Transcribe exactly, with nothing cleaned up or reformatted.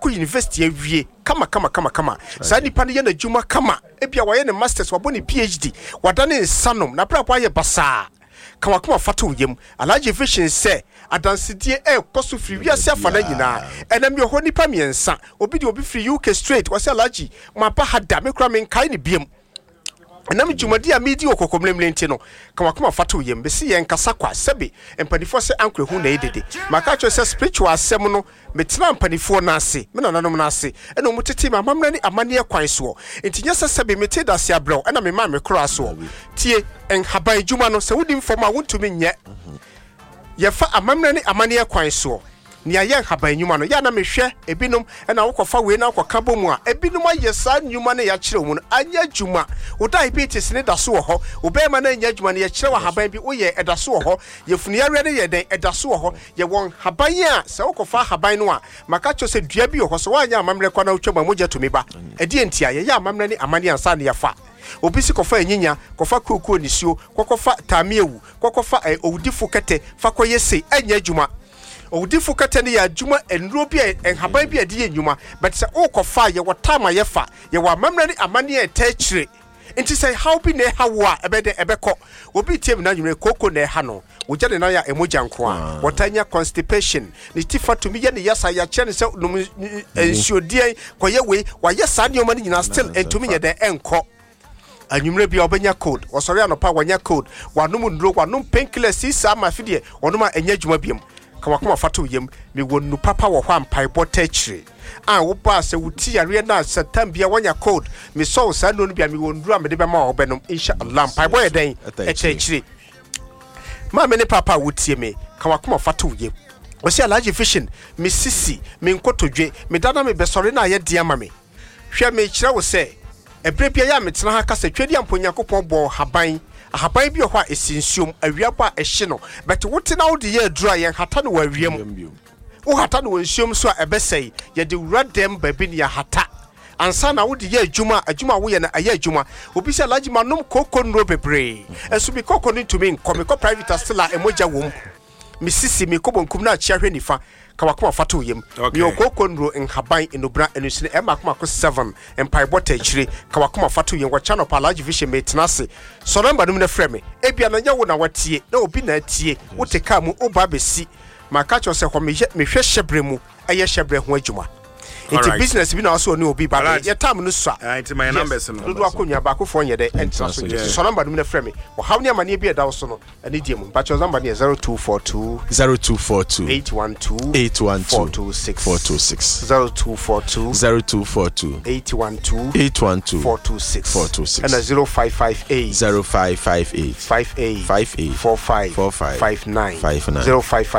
akọ university awie kama kama kama kama sa nipa ne ye na dwuma kama ebia wa ye ne masters wa bo ne PhD wadane nsanom na pra pa ye basa kama kama fatu yem Alhaji Vision say adansidie e koso free wiase afana nyina enam ye ho nipa miensa obi de obi free U K straight wase Alhaji mapa hada me kura men kai ne biem enam jumadi a medi okokomlemle nti no kama kama fatu yem be si yen kasa kwa sebe empanifo se ankre hu na edede maka cho se spiritual asem no metena empanifo na ase me nananom na ase ena omutete ma mamna ni amane kwan so nti nyesa sebe mete da se abraw ena me ma me kro aso tie en haban juma no se wudi mfoma wontumi nye ye fa amamna ni amane kwan so ni aye haban nyuma no ya na mehwe ebinom ena wokofa we na wokoka bomu a ebinom aye sa nyuma na ya kire mu no anya juma wo diabetes ne da so ho wo be ma na anya juma ne ya kire wa haban bi wo ye eda so ho ye funu ya re ye den eda so ho ye won haban a se wokofa haban no a maka cho se dua bi ho so wa anya amamre kwa na wotwa mogya to me ba edi entia ye ya amamre ni amane ansa ne ya fa obi si kofa enyinya kofa kuku onisuo kokofa tamiewu kokofa eh, owudifu kete fa koyese anya juma owudifu kete ne ya juma enro bi enhaban bi ade enyuma but se okofa ye wotama ye fa ye wa mamra ni amane e tachire nti say how bi ne hawa ebede ebeko obi tiem na nwure koko na ha no wogya ne na ya emoja nko a wotanya constipation ni tifa to mi ye ne yasa ya che ne se ensuodie koye we wa yesa ne oma ni nyina still entumi ye de enko anwumre bia obenya code osori anopa wanya code wanum ndro wanum painkillers sisa ma fidie onuma enya dwuma biem kama kama fatu yem me wonu papa wo hwa mpai botachire a wo ba se wuti yare na satam bia wanya code me so sa no bia me wondura me de be ma obenom inshallah mpai boy den etachire ma me ne papa wutie me kama kama fatu yem o se Alhaji Vision me sisi me nkotodwe me dada me besori na ye dia ma me hwe me kire wo se ebrepia ya metena ha kasa twedi amponya kopon bo haban haban bi ho a esinsuom awiapa ehye no but wote na wode ye adura ye hata no wawiam wo hata no wansuom so a ebesei ye de wuradem babi ne ya hata ansa na wode ye adwuma adwuma wo ye na aye adwuma obi se Alhaji manom koko nro bebre enso bi koko no to me nkomi ko private stila emoja wom misisi mi kobo nkum na chia hwe nifa kawakoma fatu yem mi okoko nro enhaban enobra enusine ema koma ko seven empire bota chire kawakoma fatu yem wa channel pa Alhaji Vision metenase so number num na frame ebia na nya wo na watie na obi na atie wo te ka mu oba besi maka cho se ho me hwe hyebre mu eye hyebre ho adwuma into business bi na so ni obi ba ye time no so ah into my numbers no do akonya ba ko fo nyede entra so so number num na frame wo hawo ni amane bi e da so no ani die mu ba cho number ni zero two four two zero two four two eight one two eight one two four two six four two six zero two four two zero two four two eight one two eight one two four two six four two six and a zero five five eight zero five five eight five eight five eight four five four five five nine five nine zero five